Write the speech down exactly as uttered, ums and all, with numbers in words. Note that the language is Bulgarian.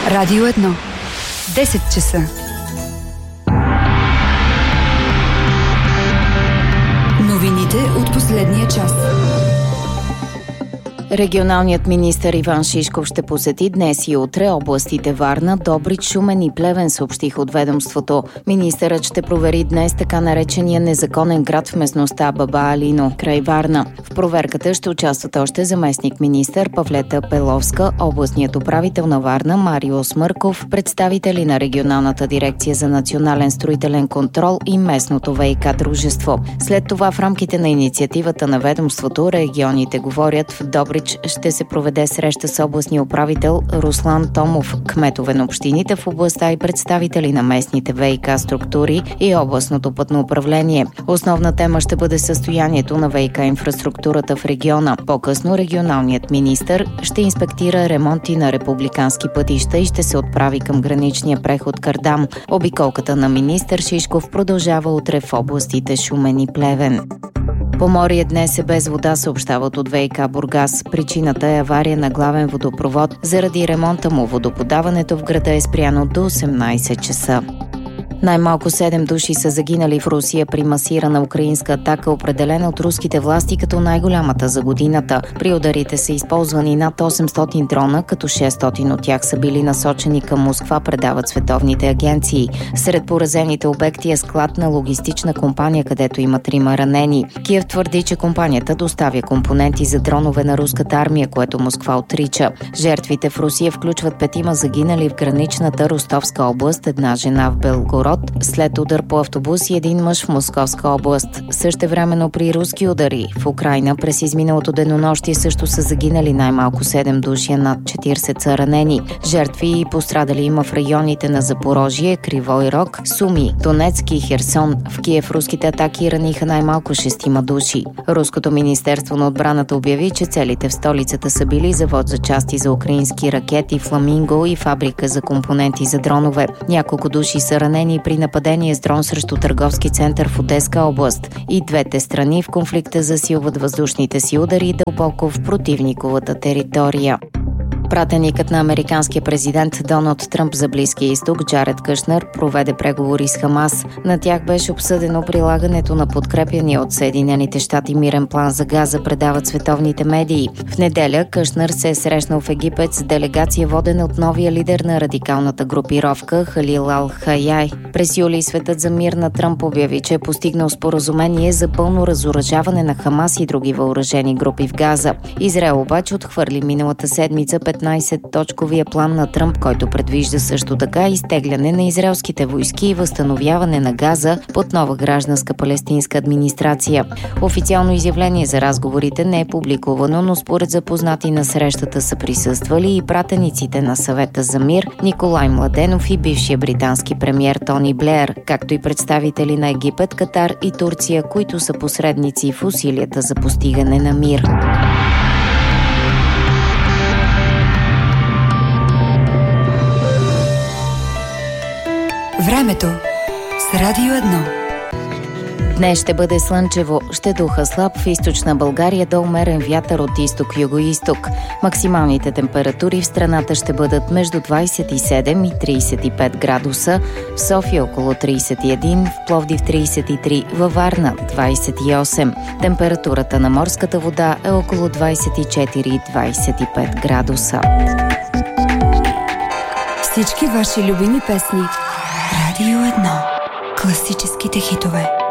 Радио едно. десет часа. Новините от последния час. Регионалният министър Иван Шишков ще посети днес и утре областите Варна, Добрич, Шумен и Плевен, съобщих от ведомството. Министърът ще провери днес така наречения незаконен град в местността Баба Алино, край Варна. В проверката ще участват още заместник министър Павлета Пеловска, областният управител на Варна Марио Смърков, представители на регионалната дирекция за национален строителен контрол и местното ВиК дружество. След това в рамките на инициативата на ведомството Регионите говорят в Добрич ще се проведе среща с областния управител Руслан Томов, кметове на общините в областта и представители на местните ВиК структури и областното пътно управление. Основна тема ще бъде състоянието на ВиК инфраструктурата в региона. По-късно регионалният министър ще инспектира ремонти на републикански пътища и ще се отправи към граничния преход Кардам. Обиколката на министър Шишков продължава утре в областите Шумен и Плевен. Поморие днес е без вода, съобщават от ВиК Бургас. Причината е авария на главен водопровод. Заради ремонта му водоподаването в града е спряно до осемнайсет часа. Най-малко седем души са загинали в Русия при масирана украинска атака, определена от руските власти като най-голямата за годината. При ударите са използвани над осемстотин дрона, като шестстотин от тях са били насочени към Москва, предават световните агенции. Сред поразените обекти е склад на логистична компания, където има трима ранени. Киев твърди, че компанията доставя компоненти за дронове на руската армия, което Москва отрича. Жертвите в Русия включват петима загинали в граничната Ростовска област, една жена в Белгород, след удар по автобус и един мъж в Московска област. Същевременно при руски удари в Украйна през изминалото денонощие също са загинали най-малко седем души, над четирийсет са ранени. Жертви и пострадали има в районите на Запорожие, Кривой Рог, Суми, Донецк и Херсон. В Киев руските атаки раниха най-малко шестима души. Руското министерство на отбраната обяви, че целите в столицата са били завод за части за украински ракети Фламинго и фабрика за компоненти за дронове. Няколко души са ранени при нападение с дрон срещу търговски център в Одеска област. И двете страни в конфликта засилват въздушните си удари дълбоко в противниковата територия. Пратеникът на американския президент Доналд Тръмп за Близкия изток Джаред Кушнер проведе преговори с Хамас. На тях беше обсъдено прилагането на подкрепяния от Съединените щати мирен план за Газа, предават световните медии. В неделя Кушнер се е срещнал в Египет с делегация, водена от новия лидер на радикалната групировка Халил Ал-Хайяй. През юли Светът за мир на Тръмп обяви, че е постигнал споразумение за пълно разоръжаване на Хамас и други въоръжени групи в Газа. Израел обаче отхвърли миналата седмица петнайсет-точковия план на Тръмп, който предвижда също така изтегляне на израелските войски и възстановяване на Газа под нова гражданска палестинска администрация. Официално изявление за разговорите не е публикувано, но според запознати на срещата са присъствали и пратениците на Съвета за мир Николай Младенов и бившия британски премиер Тони Блеер, както и представители на Египет, Катар и Турция, които са посредници в усилията за постигане на мир. Времето с Радио едно. Днес ще бъде слънчево, ще духа слаб в източна България до умерен вятър от изток-юго-исток. Максималните температури в страната ще бъдат между двайсет и седем и трийсет и пет градуса, в София около трийсет и един, в Пловдив трийсет и три, във Варна двайсет и осем. Температурата на морската вода е около двайсет и четири и двайсет и пет градуса. Всички ваши любими песни. Радио едно. Класическите хитове.